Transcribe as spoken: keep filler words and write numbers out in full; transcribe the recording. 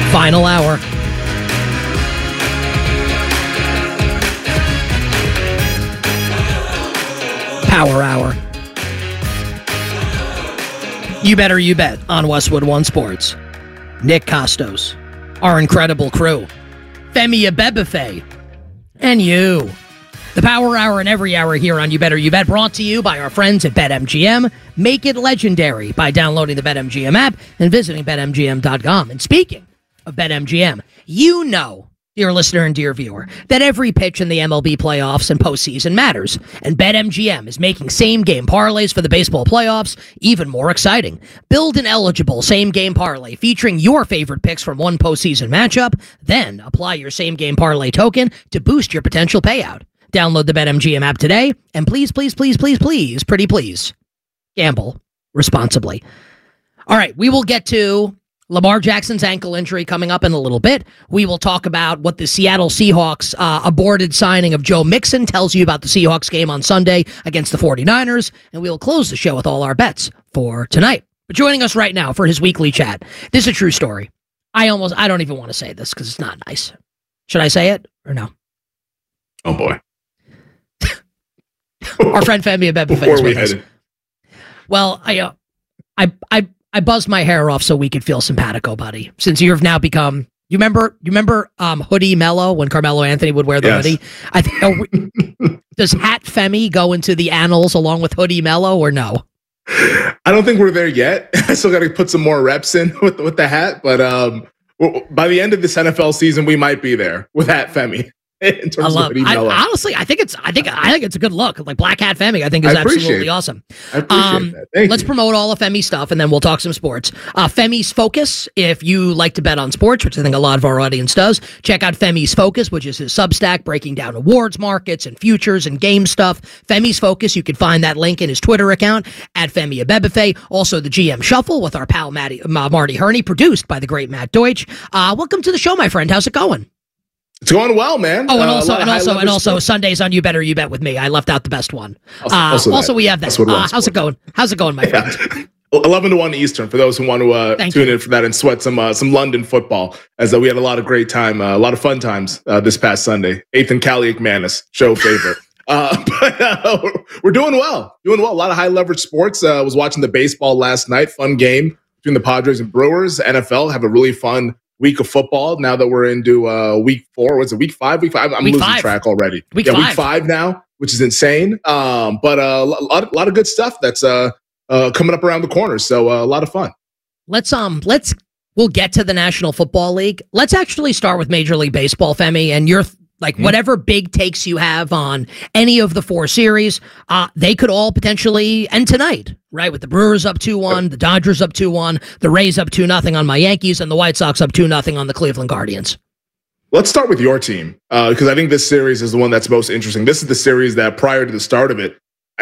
Final hour. Power hour. You better you bet on Westwood One Sports. Nick Costos, our incredible crew, Femi Abebefe, and you. The Power Hour and every hour here on You Better You Bet, brought to you by our friends at BetMGM. Make it legendary by downloading the BetMGM app and visiting Bet M G M dot com. And speaking of BetMGM, you know, dear listener and dear viewer, that every pitch in the M L B playoffs and postseason matters. And BetMGM is making same-game parlays for the baseball playoffs even more exciting. Build an eligible same-game parlay featuring your favorite picks from one postseason matchup, then apply your same-game parlay token to boost your potential payout. Download the BetMGM app today, and please, please, please, please, please, pretty please, gamble responsibly. All right, we will get to Lamar Jackson's ankle injury coming up in a little bit. We will talk about what the Seattle Seahawks uh, aborted signing of Joe Mixon tells you about the Seahawks game on Sunday against the 49ers, and we will close the show with all our bets for tonight. But joining us right now for his weekly chat, this is a true story. I almost, I don't even want to say this because it's not nice. Should I say it or no? Oh, boy. Our friend Femi Abebefe is with us. Well, I, uh, I, I, I buzzed my hair off so we could feel simpatico, buddy. Since you've now become, you remember, you remember um, Hoodie Mello when Carmelo Anthony would wear the yes. hoodie. I think. Uh, does Hat Femi go into the annals along with Hoodie Mello or no? I don't think we're there yet. I still got to put some more reps in with with the hat, but um, by the end of this N F L season, we might be there with Hat Femi. In terms I love. of I, honestly, I think it's. I think. I think it's a good look. Like Black Hat Femi, I think is I absolutely awesome. I appreciate um, that. Thank let's you. promote all of Femi's stuff, and then we'll talk some sports. Uh, Femi's Focus. If you like to bet on sports, which I think a lot of our audience does, check out Femi's Focus, which is his Substack breaking down awards markets and futures and game stuff. Femi's Focus. You can find that link in his Twitter account at Femi Abebefe. Also, the G M Shuffle with our pal Matty, uh, Marty Herney, produced by the great Matt Deutsch. Uh, welcome to the show, my friend. How's it going? It's going well, man. Oh, and uh, also, and also, and also, stuff. Sundays on You Better You Bet with me. I left out the best one. Also, uh, also, also we have that. Uh, how's it going? How's it going, my yeah. friend? eleven to one Eastern for those who want to uh, tune you. in for that and sweat some uh, some London football. As uh, we had a lot of great time, uh, a lot of fun times uh, this past Sunday. Eighth and Cali McManus show favorite. uh, but uh, we're doing well, doing well. A lot of high leverage sports. I uh, was watching the baseball last night. Fun game between the Padres and Brewers. N F L have a really fun week of football now that we're into uh, week four. Was it week five? Week five? I'm week losing five. track already. Week yeah, five. week five now, which is insane. Um, but uh, a lot, a lot of good stuff that's uh, uh, coming up around the corner. So uh, a lot of fun. Let's um, let's we'll get to the National Football League. Let's actually start with Major League Baseball, Femi, and your like mm-hmm. whatever big takes you have on any of the four series. Uh, they could all potentially end tonight. Right, with the Brewers up two one, the Dodgers up two one, the Rays up two nothing on my Yankees, and the White Sox up two nothing on the Cleveland Guardians. Let's start with your team, because uh, I think this series is the one that's most interesting. This is the series that prior to the start of it,